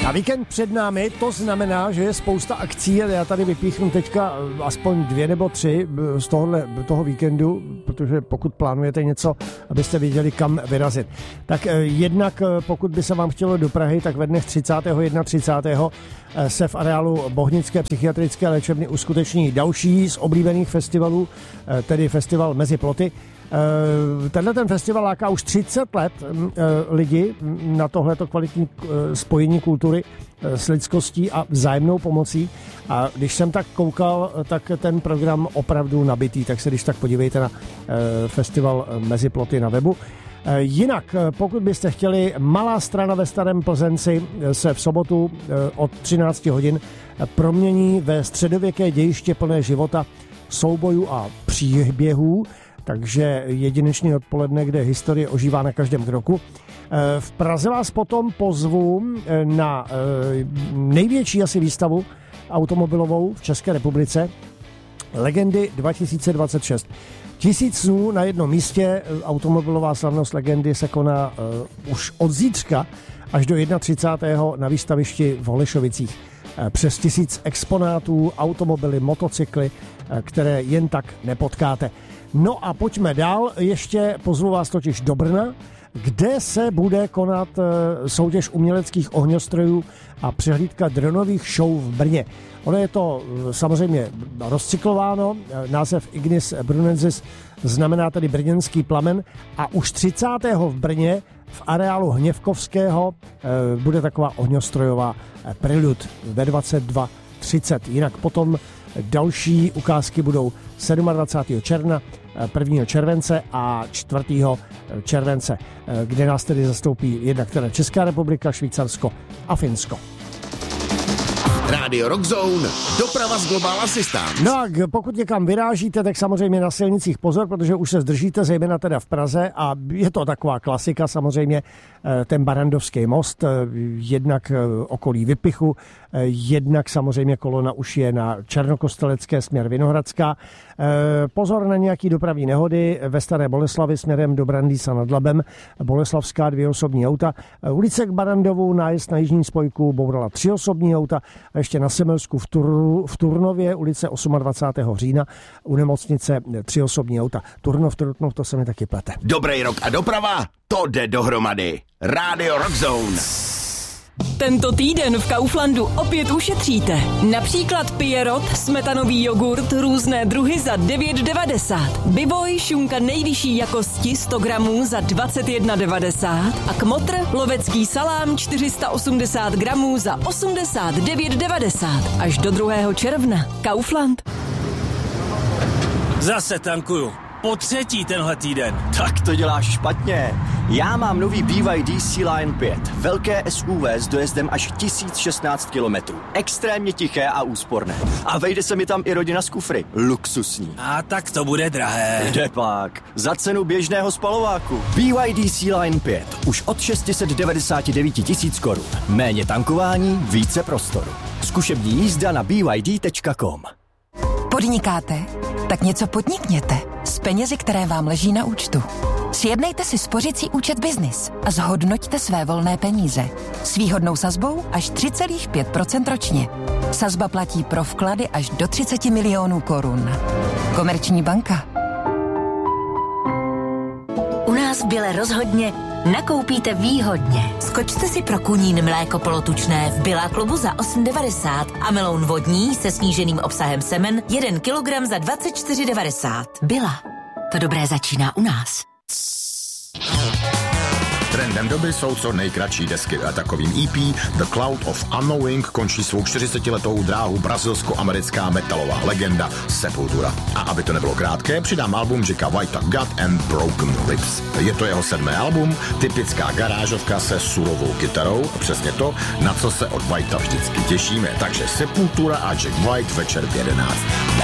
A víkend před námi, to znamená, že je spousta akcí a já tady vypíchnu teďka aspoň 2 nebo 3 z toho víkendu, protože pokud plánujete něco, abyste věděli, kam vyrazit. Tak jednak, pokud by se vám chtělo do Prahy, tak ve dnech 30. se v areálu Bohnické psychiatrické léčebny uskuteční další z oblíbených festivalů, tedy festival Mezi ploty. Tenhle ten festival láká už 30 let lidi na tohleto kvalitní spojení kultury s lidskostí a vzájemnou pomocí. A když jsem tak koukal, tak ten program opravdu nabitý, tak se když tak podívejte na festival Mezi ploty na webu. Jinak, pokud byste chtěli, Malá Strana ve Starém Plzenci se v sobotu od 13 hodin promění ve středověké dějiště plné života, soubojů a příběhů, takže jedinečný odpoledne, kde historie ožívá na každém kroku. V Praze vás potom pozvu na největší asi výstavu automobilovou v České republice Legendy 2026. 1000 snů na jednom místě, automobilová slavnost Legendy se koná už od zítřka až do 31. na výstavišti v Holešovicích. Přes 1000 exponátů, automobily, motocykly, které jen tak nepotkáte. No a pojďme dál, ještě pozvu vás totiž do Brna, kde se bude konat soutěž uměleckých ohňostrojů a přehlídka dronových show v Brně. Ono je to samozřejmě rozcyklováno, název Ignis Brunensis znamená tedy brněnský plamen a už 30. v Brně v areálu Hněvkovského bude taková ohňostrojová Prelude ve 22:30. Jinak potom další ukázky budou 27. června, 1. července a 4. července, kde nás tedy zastoupí jednak teda Česká republika, Švýcarsko a Finsko. Rádio Rockzone, doprava z Global Assistance. No a pokud někam vyrážíte, tak samozřejmě na silnicích pozor, protože už se zdržíte, zejména teda v Praze a je to taková klasika samozřejmě, ten Barrandovský most, jednak okolí Vypichu, jednak samozřejmě kolona už je na Černokostelecké směr Vinohradská. Pozor na nějaký dopravní nehody ve Staré Boleslavi směrem do Brandýsa nad Labem, Boleslavská 2 osobní auta, ulice k Barandovu, nájezd na jižní spojku bourala 3 osobní auta a ještě na Semelsku v Turnově, ulice 28. října, u nemocnice 3 osobní auta. Turnov, to se mi taky plete. Dobrý rok a doprava, to jde dohromady. Rádio Rockzone. Tento týden v Kauflandu opět ušetříte. Například Pierrot, smetanový jogurt, různé druhy za 9,90. Bivoj, šunka nejvyšší jakosti 100 gramů za 21,90. A Kmotr, lovecký salám 480 gramů za 89,90. Až do 2. června. Kaufland. Zase tankuju. Po 3. tenhle týden. Tak to děláš špatně. Já mám nový BYD Sea-Line 5. Velké SUV s dojezdem až 1016 km. Extrémně tiché a úsporné. A vejde se mi tam i rodina z kufry. Luxusní. A tak to bude drahé. Kde pak? Za cenu běžného spalováku. BYD Sea-Line 5. Už od 699 000 korun. Méně tankování, více prostoru. Zkušební jízda na byd.com. Podnikáte? Tak něco podnikněte s penězi, které vám leží na účtu. Sjednejte si spořicí účet Business a zhodnoťte své volné peníze. S výhodnou sazbou až 3,5% ročně. Sazba platí pro vklady až do 30 milionů korun. Komerční banka. U nás v Bile rozhodně nakoupíte výhodně. Skočte si pro Kunín mléko polotučné v Billa klubu za 8,90 a meloun vodní se sníženým obsahem semen 1 kg za 24,90. Billa. To dobré začíná u nás. Trendem doby jsou co nejkratší desky a takovým EP The Cloud of Unknowing končí svou 40letou dráhu brazilsko-americká metalová legenda Sepultura. A aby to nebylo krátké, přidám album Jacka Whitea God and Broken Lips. Je to jeho 7. album, typická garážovka se surovou kytarou, přesně to, na co se od Whitea vždycky těšíme. Takže Sepultura a Jack White večer v 11.